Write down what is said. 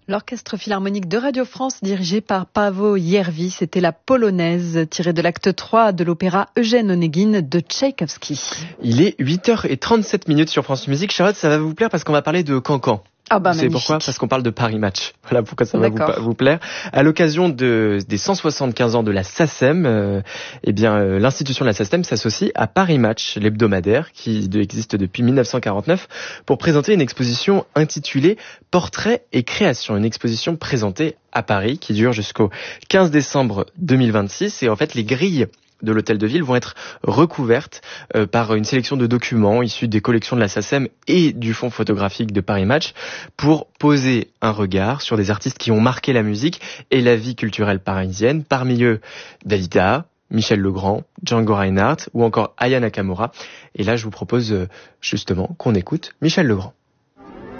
L'Orchestre Philharmonique de Radio France, dirigé par Paavo Järvi, c'était la polonaise tirée de l'acte 3 de l'opéra Eugène Onégine de Tchaïkovski. Il est 8h37 sur France Musique. Charlotte, ça va vous plaire parce qu'on va parler de Cancan. Ah bah, vous savez pourquoi ? Parce qu'on parle de Paris Match. Voilà pourquoi ça va vous plaire. À l'occasion des 175 ans de la SACEM, l'institution de la SACEM s'associe à Paris Match, l'hebdomadaire qui existe depuis 1949, pour présenter une exposition intitulée Portraits et créations. Une exposition présentée à Paris qui dure jusqu'au 15 décembre 2026. Et en fait, les grilles de l'hôtel de ville vont être recouvertes par une sélection de documents issus des collections de la SACEM et du fonds photographique de Paris Match pour poser un regard sur des artistes qui ont marqué la musique et la vie culturelle parisienne. Parmi eux, Dalida, Michel Legrand, Django Reinhardt ou encore Aya Nakamura. Et là, je vous propose justement qu'on écoute Michel Legrand.